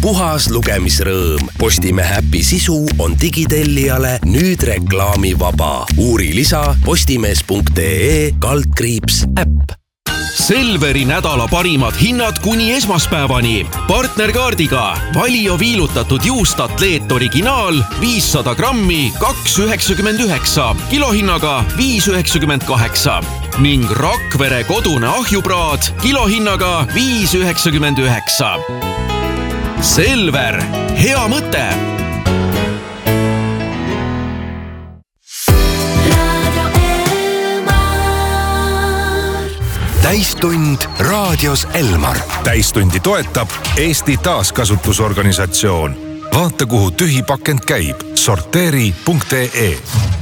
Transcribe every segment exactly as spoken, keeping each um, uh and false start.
puhas lugemisrõõm. Postimehe äpi sisu on digitellijale nüüd reklaamivaba. Uuri lisa postimees punkt ee kaldkriips äpp. Selveri nädala parimad hinnad kuni esmaspäevani. Partnerkaardiga Valio viilutatud juust Atleet originaal viissada grammi kaks üheksakümmend üheksa, kilohinnaga viis üheksakümmend kaheksa ning Rakvere kodune ahjupraad kilohinnaga viis üheksakümmend üheksa. Selver, hea mõte! Täistund raadios Elmar. Täistundi toetab Eesti taaskasutusorganisatsioon. Vaata, kuhu tühi pakend käib. sorteeri punkt ee.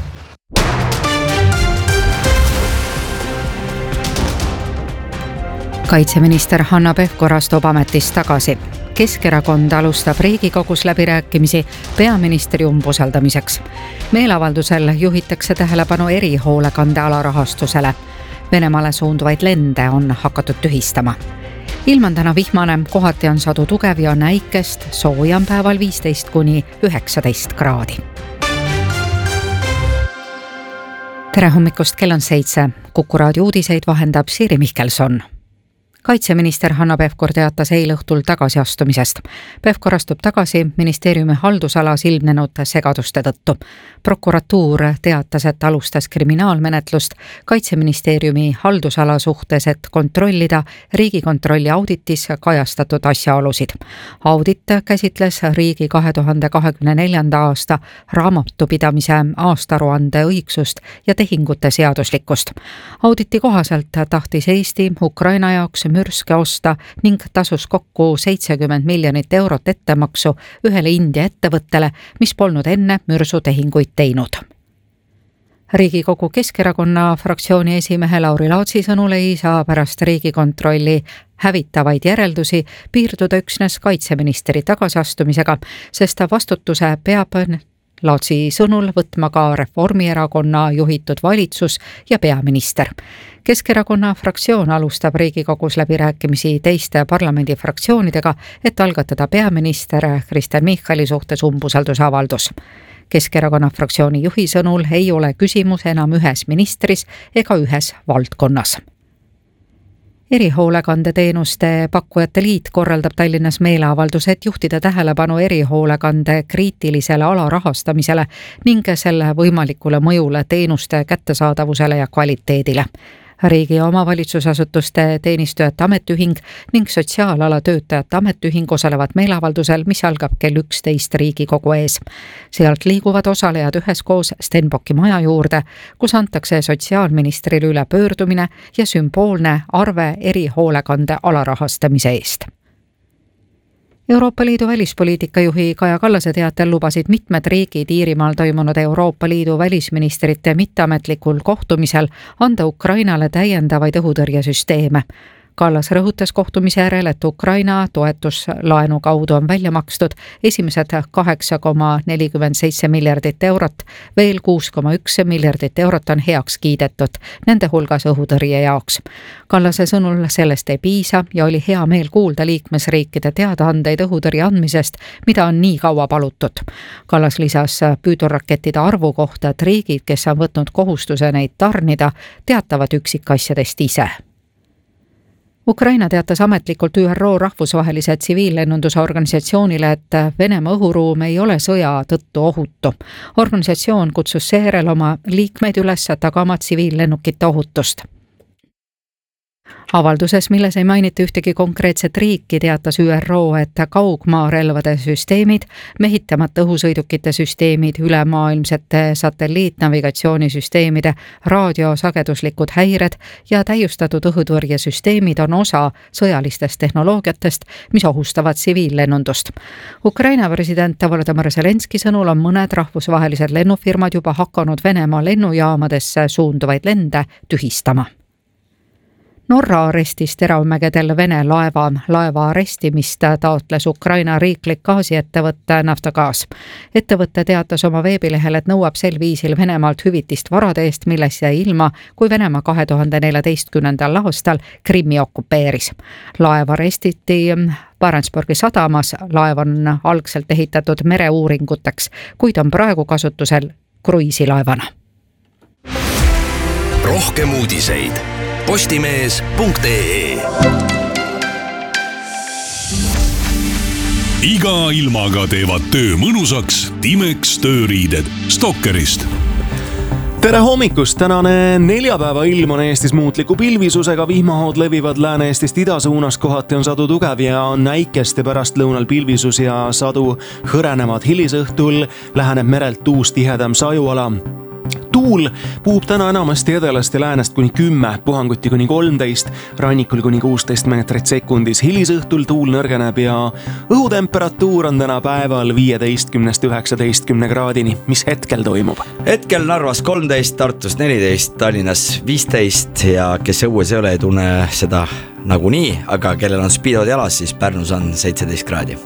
Kaitseminister Hanno Pevkur astub ametist tagasi. Keskerakond alustab Riigikogus läbirääkimisi peaministri umbusaldamiseks. Meelavaldusel juhitakse tähelepanu erihoolekande alarahastusele. Venemaale suunduvaid lende on hakatud tühistama. Ilm on täna vihmane, kohati on sadu tugev ja näikest, soojam päeval viisteist kuni üheksateist kraadi. Tere hommikust, kell on seitse. Kuku raadio uudiseid vahendab Siiri Mihkelson. Kaitseminister Hanno Pevkur teatas eilõhtul tagasiastumisest. Pevkur astub tagasi ministeeriumi haldusalas ilmnenud segaduste tõttu. Prokuratuur teatas, et alustas kriminaalmenetlust Kaitseministeeriumi haldusala suhtes, et kontrollida Riigikontrolli auditis kajastatud asjaolusid. Audit käsitles riigi kahe tuhande kahekümne neljanda aasta raamatupidamise aastaruande õigsust ja tehingute seaduslikkust. Auditi kohaselt tahtis Eesti Ukraina jaoks mürske osta ning tasus kokku seitsekümmend miljonit eurot ettemaksu ühele India ettevõttele, mis polnud enne mürsutehinguid teinud. Riigikogu Keskerakonna fraktsiooni esimehe Lauri Laatsi sõnul ei saa pärast Riigikontrolli hävitavaid järeldusi piirduda üksnes kaitseministri tagasiastumisega, sest vastutuse peab Laatsi sõnul võtma ka Reformierakonna juhitud valitsus ja peaminister. Keskerakonna fraktsioon alustab Riigikogus läbirääkimisi teiste parlamendifraktsioonidega, et algatada peaminister Kristen Michali suhtes umbusaldusavaldus. Keskerakonna fraktsiooni juhi sõnul ei ole küsimus enam ühes ministris ega ühes valdkonnas. Erihoolekandeteenuste pakkujate liit korraldab Tallinnas meeleavalduse, et juhtida tähelepanu erihoolekande kriitilisele alarahastamisele ning selle võimalikule mõjule teenuste kättesaadavusele ja kvaliteedile. Riigi ja omavalitsusasutuste teenistujate ametiühing ning sotsiaalala töötajate ametiühing osalevad meeleavaldusel, mis algab kell üksteist Riigikogu ees. Sealt liiguvad osalejad üheskoos Stenbocki maja juurde, kus antakse sotsiaalministrile üle pöördumine ja sümboolne arve erihoolekande alarahastamise eest. Euroopa Liidu välispoliitika juhi Kaja Kallase teatel lubasid mitmed riigid Iirimaal toimunud Euroopa Liidu välisministrite mitteametlikul kohtumisel anda Ukrainale täiendavaid õhutõrjesüsteeme. Kallas rõhutas kohtumise järel, et Ukraina toetuslaenu kaudu on välja makstud esimesed kaheksa koma nelikümmend seitse miljardit eurot, veel kuus koma üks miljardit eurot on heaks kiidetud, nende hulgas õhutõrje jaoks. Kallase sõnul sellest ei piisa ja oli hea meel kuulda liikmesriikide teadaandeid õhutõrje andmisest, mida on nii kaua palutud. Kallas lisas püüdurrakettide arvu kohta, et riigid, kes on võtnud kohustuse neid tarnida, teatavad üksikasjadest ise. Ukraina teatas ametlikult Ü R O rahvusvahelise tsiviillennunduse organisatsioonile, et Venemaa õhuruum ei ole sõja tõttu ohutu. Organisatsioon kutsus seejärel oma liikmeid üles tagama tsiviillennukite ohutust. Avalduses, milles ei mainita ühtegi konkreetset riiki, teatas Ü R O, et kaugmaarelvade süsteemid, mehitamata õhusõidukite süsteemid, ülemaailmsete satelliitnavigatsioonisüsteemide, raadiosageduslikud häired ja täiustatud õhutõrjesüsteemid on osa sõjalistest tehnoloogiatest, mis ohustavad tsiviillennundust. Ukraina president Volodõmõr Zelenski sõnul on mõned rahvusvahelised lennufirmad juba hakanud Venemaa lennujaamadesse suunduvaid lende tühistama. Norra arestis Teravmägedel Vene laeva. Laeva arestimist taotles Ukraina riiklik gaasiettevõtte Naftogaz. Ettevõtte teatas oma veebilehel, et nõuab sel viisil Venemaalt hüvitist varade eest, milles jäi ilma, kui Venemaa kahe tuhande neljateistkümnendal aastal Krimmi okupeeris. Laev arestiti Barentsburgi sadamas. Laev on algselt ehitatud mereuuringuteks, kuid on praegu kasutusel kruiisilaevana. Rohkem uudiseid postimees punkt ee. Iga ilmaga teevad töö mõnusaks Timex tööriided Stalkerist. Tere hommikust! Tänane neljapäeva ilm on Eestis muutliku pilvisusega, vihmahood levivad Lääne-Eestist idasuunas, kohati on sadu tugev ja on näikeste pärastlõunal pilvisus ja sadu hõrenevad. Hilisõhtul läheneb merelt uus tihedam sajuala. Tuul puhub täna enamasti edelast ja läänest kuni kümme, puhanguti kuni kolmteist, rannikul kuni kuusteist meetrit sekundis. Hilisõhtul tuul nõrgeneb ja õhutemperatuur on täna päeval viieteistkümnest üheksateistkümne kraadini. Mis hetkel toimub? Hetkel Narvas kolmteist, Tartus neliteist, Tallinnas viisteist ja kes õues ei ole, ei tunne seda nagunii, aga kellel on speedod jalas, siis Pärnus on seitseteist kraadi.